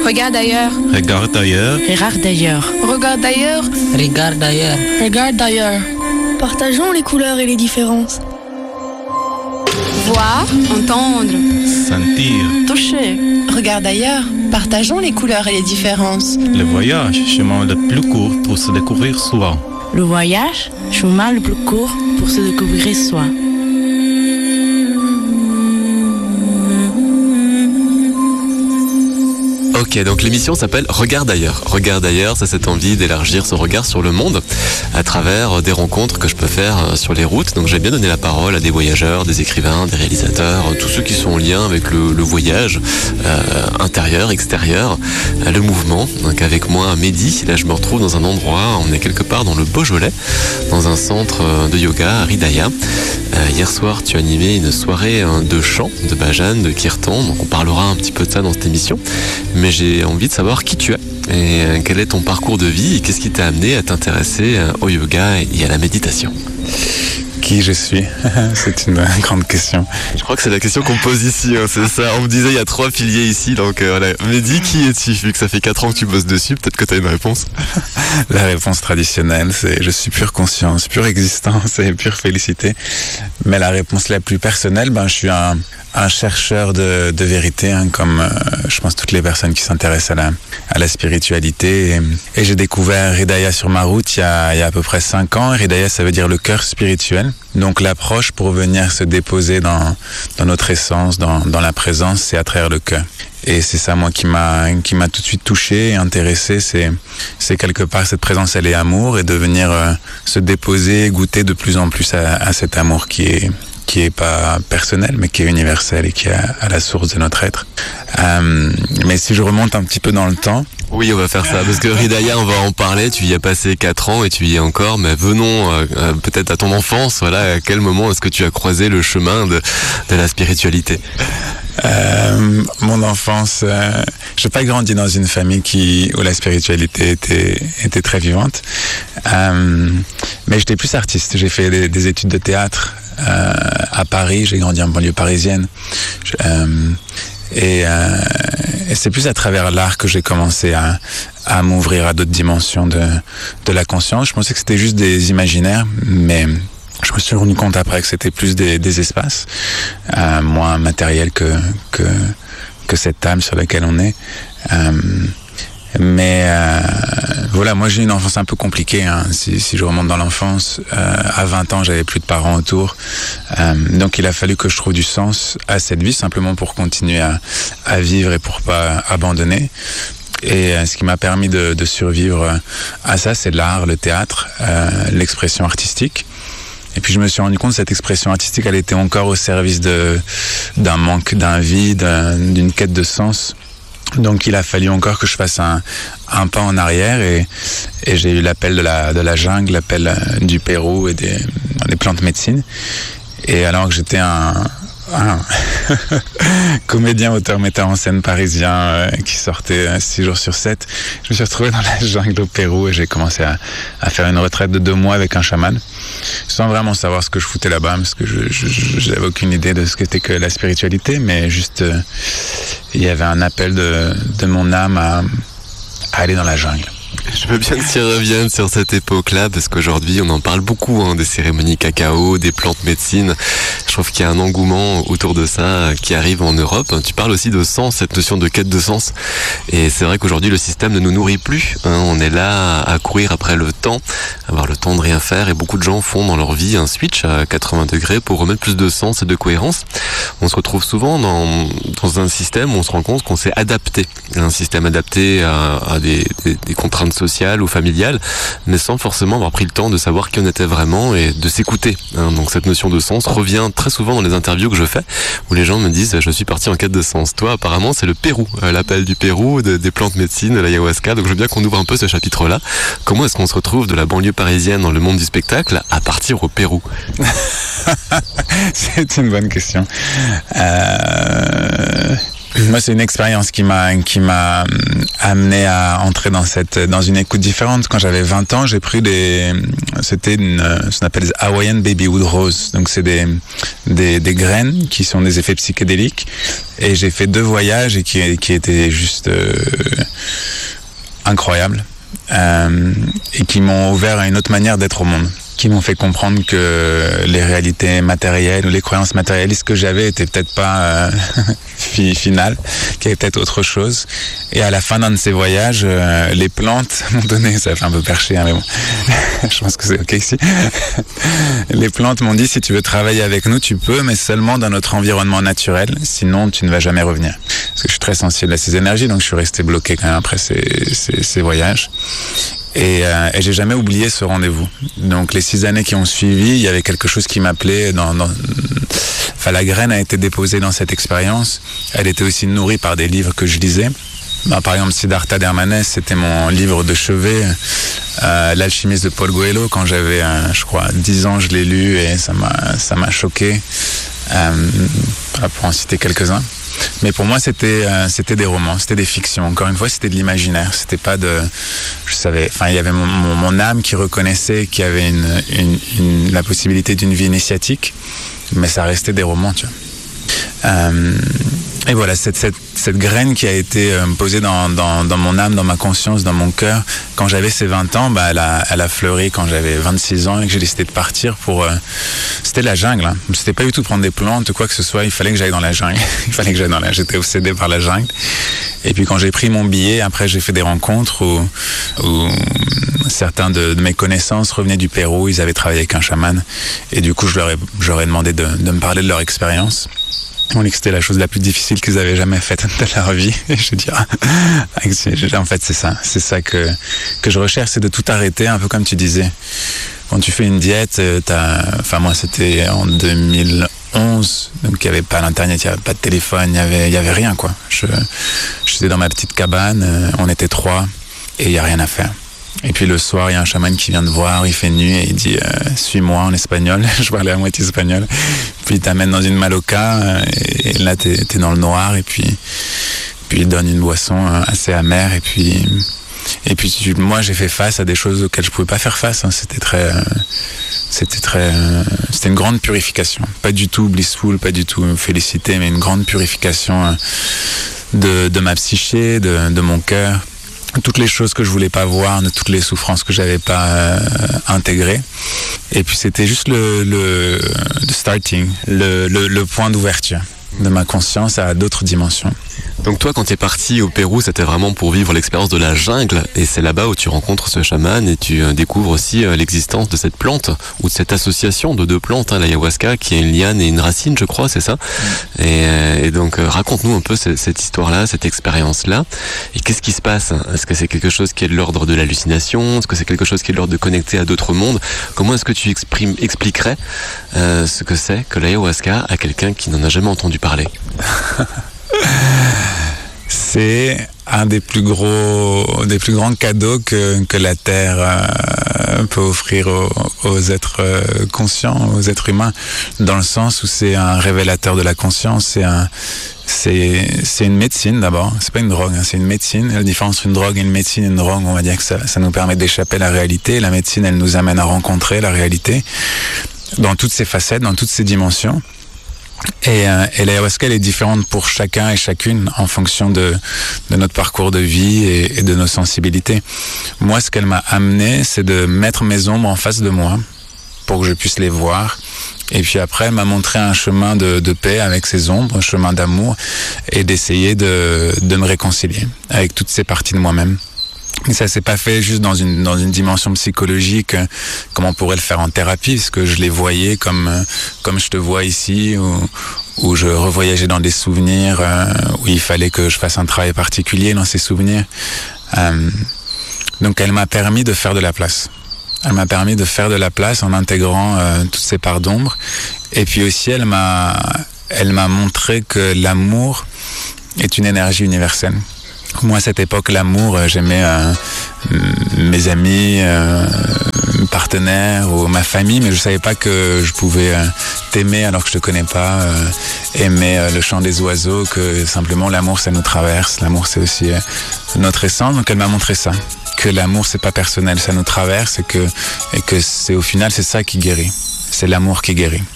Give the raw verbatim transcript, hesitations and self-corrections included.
Regarde ailleurs. Regarde ailleurs. Regarde ailleurs. Regarde ailleurs. Regarde ailleurs. Regarde ailleurs. Partageons les couleurs et les différences. Voir, entendre, Sentir. Toucher. Regarde ailleurs. Partageons les couleurs et les différences. Le voyage, chemin le plus court pour se découvrir soi. Le voyage, chemin le plus court pour se découvrir soi. Ok, donc l'émission s'appelle Regarde ailleurs. Regarde ailleurs, c'est cette envie d'élargir son regard sur le monde à travers des rencontres que je peux faire sur les routes. Donc j'ai bien donné la parole à des voyageurs, des écrivains, des réalisateurs, tous ceux qui sont en lien avec le, le voyage euh, intérieur, extérieur, euh, le mouvement. Donc avec moi, Mehdi, là je me retrouve dans un endroit, on est quelque part dans le Beaujolais, dans un centre de yoga à Hridaya. Euh, hier soir, tu as animé une soirée de chant, de bhajan, de kirtan. Donc on parlera un petit peu de ça dans cette émission. Mais j'ai envie de savoir qui tu es et quel est ton parcours de vie et qu'est-ce qui t'a amené à t'intéresser au yoga et à la méditation. Qui je suis? C'est une grande question. Je crois que c'est la question qu'on pose ici, hein, c'est ça. On me disait il y a trois piliers ici, donc euh, voilà. Mehdi, qui es-tu? Vu que ça fait quatre ans que tu bosses dessus, peut-être que tu as une réponse. La réponse traditionnelle, c'est je suis pure conscience, pure existence et pure félicité. Mais la réponse la plus personnelle, ben je suis un, un chercheur de, de vérité, hein, comme euh, je pense toutes les personnes qui s'intéressent à la, à la spiritualité. Et, et j'ai découvert Hridaya sur ma route il y a, il y a à peu près cinq ans. Hridaya, ça veut dire le cœur spirituel. Donc l'approche pour venir se déposer dans, dans notre essence, dans, dans la présence, c'est à travers le cœur. Et c'est ça, moi, qui m'a, qui m'a tout de suite touché et intéressé. C'est, c'est quelque part cette présence, elle est amour, et de venir euh, se déposer, goûter de plus en plus à, à cet amour qui est, qui est pas personnel, mais qui est universel et qui est à, à la source de notre être. Euh, mais si je remonte un petit peu dans le temps. Oui, on va faire ça, parce que Hridaya, on va en parler, tu y as passé quatre ans et tu y es encore, mais venons euh, peut-être à ton enfance, voilà, à quel moment est-ce que tu as croisé le chemin de, de la spiritualité? Euh, mon enfance, euh, j'ai pas grandi dans une famille qui où la spiritualité était était très vivante, euh, mais j'étais plus artiste. J'ai fait des, des études de théâtre euh, à Paris. J'ai grandi en banlieue parisienne. Je, euh, Et, euh, et c'est plus à travers l'art que j'ai commencé à, à m'ouvrir à d'autres dimensions de, de la conscience. Je pensais que c'était juste des imaginaires, mais je me suis rendu compte après que c'était plus des, des espaces, euh, moins matériels que, que, que cette table sur laquelle on est. Euh, Mais euh, voilà, moi j'ai une enfance un peu compliquée, hein. si, si je remonte dans l'enfance, euh, à vingt ans j'avais plus de parents autour, euh, donc il a fallu que je trouve du sens à cette vie, simplement pour continuer à, à vivre et pour pas abandonner. Et euh, ce qui m'a permis de, de survivre à ça, c'est l'art, le théâtre, euh, l'expression artistique. Et puis je me suis rendu compte que cette expression artistique, elle était encore au service de, d'un manque, d'un vide, d'une quête de sens. Donc il a fallu encore que je fasse un, un pas en arrière, et, et j'ai eu l'appel de la, de la jungle, l'appel du Pérou et des, des plantes médecines. Et alors que j'étais un, un comédien, auteur, metteur en scène parisien euh, qui sortait euh, six jours sur sept, je me suis retrouvé dans la jungle au Pérou et j'ai commencé à, à faire une retraite de deux mois avec un chaman, sans vraiment savoir ce que je foutais là-bas, parce que je, je, je n'avais aucune idée de ce qu'était que la spiritualité, mais juste euh, il y avait un appel de, de mon âme à, à aller dans la jungle. Je veux bien que tu reviennes sur cette époque-là, parce qu'aujourd'hui on en parle beaucoup, hein, des cérémonies cacao, des plantes médecines. Je trouve qu'il y a un engouement autour de ça qui arrive en Europe. Tu parles aussi de sens, cette notion de quête de sens. Et c'est vrai qu'aujourd'hui le système ne nous nourrit plus, hein. On est là à courir après le temps, avoir le temps de rien faire, et beaucoup de gens font dans leur vie un switch à quatre-vingts degrés pour remettre plus de sens et de cohérence. On se retrouve souvent dans, dans un système où on se rend compte qu'on s'est adapté, un système adapté à, à des, des, des contraintes sociales ou familiales, mais sans forcément avoir pris le temps de savoir qui on était vraiment et de s'écouter, hein. Donc cette notion de sens revient très souvent dans les interviews que je fais, où les gens me disent je suis parti en quête de sens. Toi apparemment c'est le Pérou, euh, l'appel du Pérou, de, des plantes médecines, de l'ayahuasca. Donc je veux bien qu'on ouvre un peu ce chapitre-là. Comment est-ce qu'on se retrouve de la banlieue parisienne dans le monde du spectacle à partir au Pérou? C'est une bonne question. Euh... Moi, c'est une expérience qui m'a qui m'a amené à entrer dans cette dans une écoute différente. Quand j'avais vingt ans, j'ai pris des c'était une ce qu'on appelle des Hawaiian Babywood Rose. Donc c'est des des des graines qui sont des effets psychédéliques. Et j'ai fait deux voyages et qui qui étaient juste euh, incroyables euh, et qui m'ont ouvert à une autre manière d'être au monde, qui m'ont fait comprendre que les réalités matérielles ou les croyances matérialistes que j'avais étaient peut-être pas euh, finales, qu'il y avait peut-être autre chose. Et à la fin d'un de ces voyages, euh, les plantes m'ont donné, ça fait un peu perché, hein, mais bon, je pense que c'est ok ici. Les plantes m'ont dit, si tu veux travailler avec nous, tu peux, mais seulement dans notre environnement naturel, sinon tu ne vas jamais revenir. Parce que je suis très sensible à ces énergies, donc je suis resté bloqué quand même après ces, ces, ces voyages. Et, euh, et j'ai jamais oublié ce rendez-vous. Donc les six années qui ont suivi, il y avait quelque chose qui m'appelait. Dans, dans... Enfin, la graine a été déposée dans cette expérience. Elle était aussi nourrie par des livres que je lisais. Ben, par exemple, Siddhartha d'Hermanès, c'était mon livre de chevet. Euh, L'alchimiste de Paul Coelho, quand j'avais, euh, je crois, dix ans, je l'ai lu et ça m'a, ça m'a choqué. Euh, pour en citer quelques-uns. Mais pour moi, c'était euh, c'était des romans, c'était des fictions. Encore une fois, c'était de l'imaginaire. C'était pas de, je savais. Enfin, il y avait mon, mon, mon âme qui reconnaissait qu'il y avait une, une, une la possibilité d'une vie initiatique, mais ça restait des romans, tu vois. Euh, et voilà, cette, cette, cette graine qui a été euh, posée dans, dans, dans mon âme, dans ma conscience, dans mon cœur, quand j'avais ces vingt ans, bah, elle, a, elle a fleuri quand j'avais vingt-six ans et que j'ai décidé de partir pour... Euh, c'était la jungle, hein. C'était pas du tout prendre des plantes ou quoi que ce soit, il fallait que j'aille dans la jungle. il fallait que j'aille dans la... J'étais obsédé par la jungle. Et puis quand j'ai pris mon billet, après j'ai fait des rencontres où, où certains de, de mes connaissances revenaient du Pérou, ils avaient travaillé avec un chaman. Et du coup, je leur ai, je leur ai demandé de, de me parler de leur expérience. On dit que c'était la chose la plus difficile qu'ils avaient jamais faite de leur vie. Et je dis, ah, en fait, c'est ça. C'est ça que, que je recherche, c'est de tout arrêter, un peu comme tu disais. Quand tu fais une diète, t'as, enfin, moi, c'était en deux mille onze, donc il n'y avait pas l'internet, il n'y avait pas de téléphone, il n'y avait, il y avait rien, quoi. Je, j'étais dans ma petite cabane, on était trois, et il n'y a rien à faire. Et puis le soir, il y a un chaman qui vient te voir, il fait nuit et il dit euh, « Suis-moi » en espagnol. Je parlais à moitié espagnol. Puis il t'amène dans une maloca euh, et là, t'es, t'es dans le noir et puis, puis il donne une boisson euh, assez amère. Et puis, et puis tu, moi, j'ai fait face à des choses auxquelles je pouvais pas faire face. Hein. C'était très... Euh, c'était très... Euh, c'était une grande purification. Pas du tout blissful, pas du tout félicité, mais une grande purification euh, de, de ma psyché, de, de mon cœur. Toutes les choses que je voulais pas voir, de toutes les souffrances que j'avais pas euh, intégrées. Et puis c'était juste le, le, le starting, le, le, le point d'ouverture de ma conscience à d'autres dimensions. Donc toi, quand tu es parti au Pérou, c'était vraiment pour vivre l'expérience de la jungle, et c'est là-bas où tu rencontres ce chaman et tu découvres aussi l'existence de cette plante, ou de cette association de deux plantes, hein, l'ayahuasca, qui est une liane et une racine, je crois, c'est ça. Mm. et, et donc raconte-nous un peu cette, cette histoire-là, cette expérience-là, et qu'est-ce qui se passe? Est-ce que c'est quelque chose qui est de l'ordre de l'hallucination? Est-ce que c'est quelque chose qui est de l'ordre de connecter à d'autres mondes? Comment est-ce que tu exprimes, expliquerais euh, ce que c'est que l'ayahuasca à quelqu'un qui n'en a jamais entendu parler? C'est un des plus gros, des plus grands cadeaux que, que la Terre euh, peut offrir aux, aux êtres conscients, aux êtres humains, dans le sens où c'est un révélateur de la conscience. C'est un, c'est, c'est une médecine d'abord. C'est pas une drogue, hein, c'est une médecine. La différence entre une drogue et une médecine, une drogue, on va dire que ça, ça nous permet d'échapper à la réalité. La médecine, elle nous amène à rencontrer la réalité dans toutes ses facettes, dans toutes ses dimensions. Et, euh, et l'ayahuasca, elle est différente pour chacun et chacune en fonction de, de notre parcours de vie et, et de nos sensibilités. Moi, ce qu'elle m'a amené, c'est de mettre mes ombres en face de moi pour que je puisse les voir. Et puis après, elle m'a montré un chemin de, de paix avec ces ombres, un chemin d'amour, et d'essayer de, de me réconcilier avec toutes ces parties de moi-même. Mais ça s'est pas fait juste dans une dans une dimension psychologique euh, comme on pourrait le faire en thérapie, parce que je les voyais comme euh, comme je te vois ici, où, où je revoyageais dans des souvenirs, euh, où il fallait que je fasse un travail particulier dans ces souvenirs. Euh, donc elle m'a permis de faire de la place. Elle m'a permis de faire de la place en intégrant euh, toutes ces parts d'ombre. Et puis aussi elle m'a elle m'a montré que l'amour est une énergie universelle. Moi, à cette époque, l'amour, j'aimais euh, mes amis, euh, partenaires ou ma famille, mais je savais pas que je pouvais euh, t'aimer alors que je te connais pas, euh, aimer euh, le chant des oiseaux, que simplement l'amour ça nous traverse, l'amour c'est aussi euh, notre essence. Donc elle m'a montré ça, que l'amour c'est pas personnel, ça nous traverse et que et que c'est au final c'est ça qui guérit, c'est l'amour qui guérit.